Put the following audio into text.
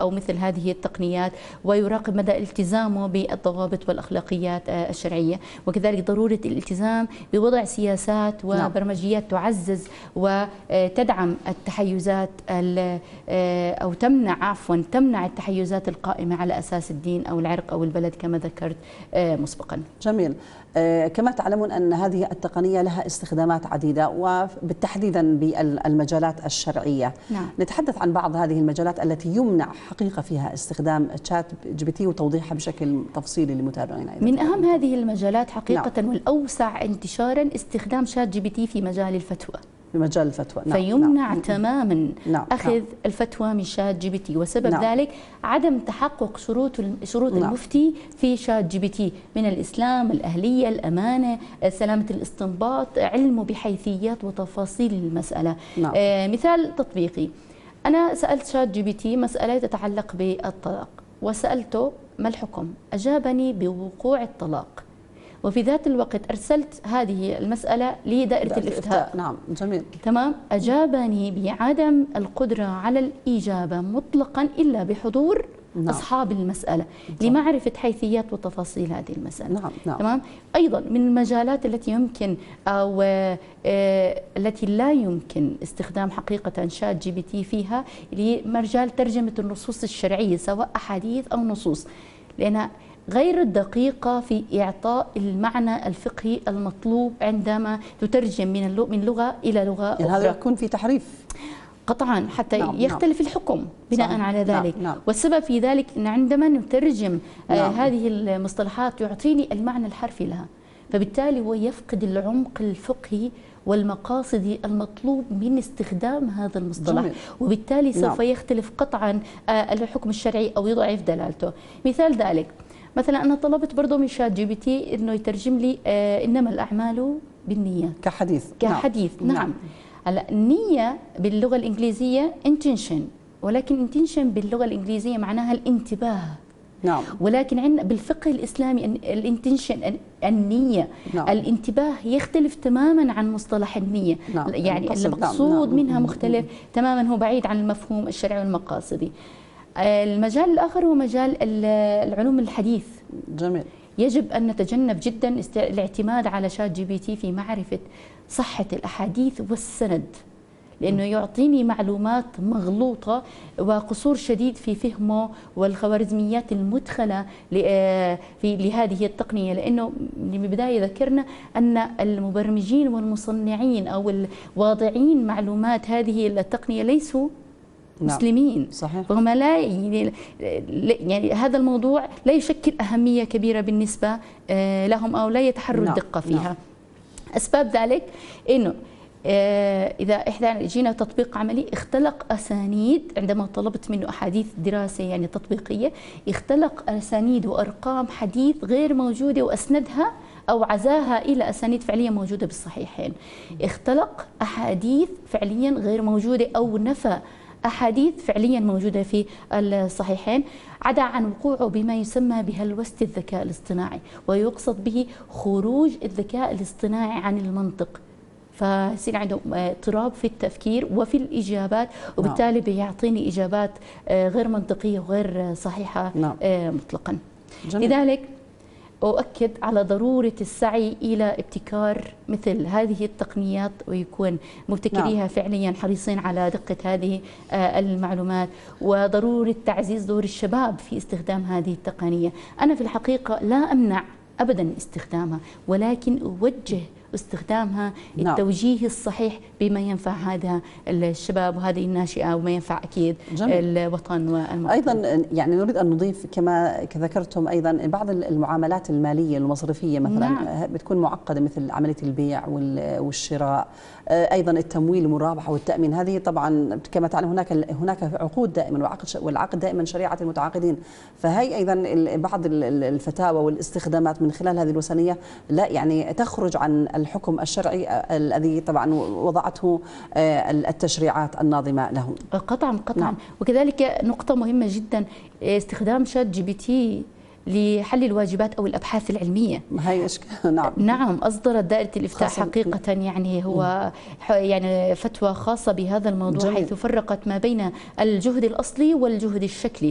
أو مثل هذه التقنيات، ويراقب مدى التزامه بالضوابط والأخلاقيات الشرعية. وكذلك ضرورة الالتزام بوضع سياسات وبرمجيات تعزز وتدعم التحيزات أو تمنع التحيزات القائمة على أساس الدين أو العرق أو البلد كما ذكرت مسبقا. جميل. كما تعلمون أن هذه التقنية لها استخدامات عديدة وبالتحديدا بالمجالات الشرعية. نعم. نتحدث عن بعض هذه المجالات التي يمنع حقيقة فيها استخدام شات جي بي تي وتوضيحها بشكل تفصيلي لمتابعينا. من أهم هذه المجالات حقيقة والأوسع انتشارا استخدام شات جي بي تي في مجال الفتوى. في مجال الفتوى. فيمنع تماما أخذ الفتوى من شات جي بي تي، وسبب ذلك عدم تحقق شروط المفتي في شات جي بي تي من الإسلام، الأهلية، الأمانة، سلامة الاستنباط، علمه بحيثيات وتفاصيل المسألة. مثال تطبيقي، أنا سألت شات جي بي تي مسألة تتعلق بالطلاق، وسألته ما الحكم؟ أجابني بوقوع الطلاق، وفي ذات الوقت أرسلت هذه المسألة لدائرة الإفتاء. نعم. جميل. تمام. أجابني بعدم القدرة على الإجابة مطلقا إلا بحضور أصحاب المسألة لمعرفة حيثيات وتفاصيل هذه المسألة. تمام. أيضا من المجالات التي يمكن أو التي لا يمكن استخدام حقيقة شات جي بي تي فيها لمجال ترجمة النصوص الشرعية سواء أحاديث أو نصوص، لأنها غير الدقيقة في إعطاء المعنى الفقهي المطلوب عندما تترجم من لغة إلى لغة أخرى. هذا يكون في تحريف قطعا حتى يختلف الحكم بناء على ذلك. والسبب في ذلك أن عندما نترجم هذه المصطلحات يعطيني المعنى الحرفي لها، فبالتالي هو يفقد العمق الفقهي والمقاصد المطلوب من استخدام هذا المصطلح. وبالتالي سوف يختلف قطعا الحكم الشرعي أو يضعف دلالته. مثال ذلك، مثلا أنا طلبت برضه من شات جي بي تي إنه يترجم لي إنما الأعمال بالنيات كحديث. نعم. هلا النية باللغة الإنجليزية intention، ولكن intention باللغة الإنجليزية معناها الانتباه. نعم. ولكن عندنا بالفقه الإسلامي الانتنشن النية الانتباه يختلف تماما عن مصطلح النية. يعني المقصود منها مختلف تماما، هو بعيد عن المفهوم الشرعي والمقاصدي. المجال الآخر هو مجال العلوم الحديث. جميل. يجب أن نتجنب جدا الاعتماد على شات جي بي تي في معرفة صحة الأحاديث والسند، لأنه يعطيني معلومات مغلوطة وقصور شديد في فهمه والخوارزميات المدخلة لهذه التقنية. لأنه من البداية ذكرنا أن المبرمجين والمصنعين أو الواضعين معلومات هذه التقنية ليسوا مسلمين. صحيح. فهم لا يعني هذا الموضوع لا يشكل أهمية كبيرة بالنسبة لهم أو لا يتحروا الدقة فيها. أسباب ذلك إنه إذا إحنا جينا تطبيق عملي اختلق أسانيد، عندما طلبت منه أحاديث دراسة يعني تطبيقية، اختلق أسانيد وأرقام حديث غير موجودة وأسندها أو عزاها إلى أسانيد فعليا موجودة بالصحيحين. اختلق أحاديث فعليا غير موجودة أو نفى أحاديث فعليا موجودة في الصحيحين، عدا عن وقوعه بما يسمى بهلوسة الذكاء الاصطناعي، ويقصد به خروج الذكاء الاصطناعي عن المنطق، فيصير عنده اضطراب في التفكير وفي الإجابات، وبالتالي بيعطيني إجابات غير منطقية وغير صحيحة مطلقا. لذلك أؤكد على ضرورة السعي إلى ابتكار مثل هذه التقنيات، ويكون مبتكريها فعليا حريصين على دقة هذه المعلومات، وضرورة تعزيز دور الشباب في استخدام هذه التقنية. أنا في الحقيقة لا أمنع أبدا استخدامها، ولكن أوجه استخدامها التوجيه الصحيح بما ينفع هذا الشباب وهذه الناشئة، وما ينفع أكيد الوطن والمجتمع. أيضا يعني نريد أن نضيف كما ذكرتم أيضا بعض المعاملات المالية المصرفية مثلا بتكون معقدة، مثل عملية البيع والشراء، أيضا التمويل والمرابحة والتأمين. هذه طبعا كما تعلم هناك عقود دائما، والعقد دائما شريعة المتعاقدين. فهي أيضا بعض الفتاوى والاستخدامات من خلال هذه الوثنية لا يعني تخرج عن الحكم الشرعي الذي طبعا وضعته التشريعات الناظمة له. قطعا. وكذلك نقطة مهمة جدا، استخدام شات جي بي تي لحل الواجبات أو الأبحاث العلمية. هي نعم. أصدرت دائرة الإفتاء حقيقة يعني هو يعني فتوى خاصة بهذا الموضوع. جميل. حيث فرقت ما بين الجهد الأصلي والجهد الشكلي.